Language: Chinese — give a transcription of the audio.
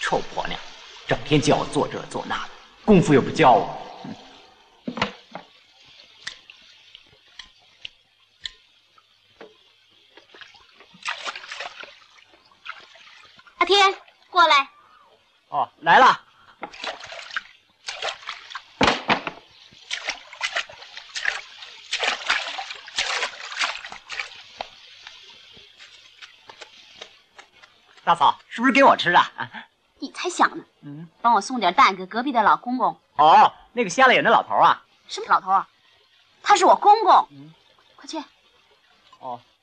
臭婆娘，整天叫我做这做那的，功夫又不教我。 阿天，过来。 哦，来了。大嫂，是不是给我吃啊？ 你才想呢。帮我送点蛋给隔壁的老公公。 哦，那个瞎了眼的老头啊。 什么老头啊？他是我公公。快去。 哦。